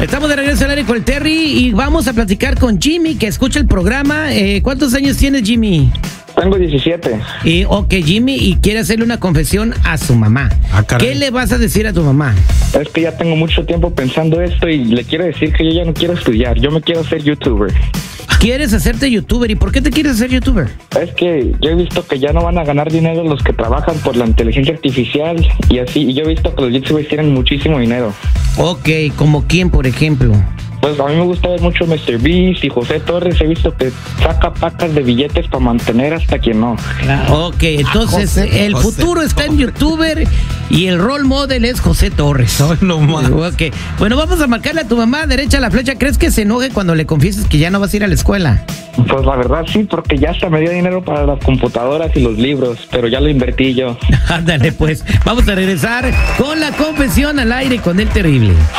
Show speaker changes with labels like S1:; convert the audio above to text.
S1: Estamos de regreso al aire con el Terry y vamos a platicar con Jimmy, que escucha el programa. ¿Cuántos años tienes, Jimmy?
S2: Tengo 17.
S1: Ok, Jimmy, y quiere hacerle una confesión a su mamá. ¿Qué le vas a decir a tu mamá?
S2: Es que ya tengo mucho tiempo pensando esto y le quiero decir que yo ya no quiero estudiar. Yo me quiero hacer youtuber.
S1: ¿Quieres hacerte youtuber? ¿Y por qué te quieres hacer youtuber?
S2: Es que yo he visto que ya no van a ganar dinero los que trabajan por la inteligencia artificial y así. Y yo he visto que los youtubers tienen muchísimo dinero.
S1: Ok, ¿como quién, por ejemplo?
S2: Pues a mí me gusta ver mucho MrBeast y José Torres. He visto que saca pacas de billetes para mantener hasta quien no.
S1: Ok, entonces el futuro está en youtuber y el role model es José Torres.
S3: No más.
S1: Ok, bueno, vamos a marcarle a tu mamá derecha a la flecha. ¿Crees que se enoje cuando le confieses que ya no vas a ir a la escuela?
S2: Pues la verdad sí, porque ya hasta me dio dinero para las computadoras y los libros, pero ya lo invertí yo.
S1: Ándale, pues, vamos a regresar con la confesión al aire con el terrible.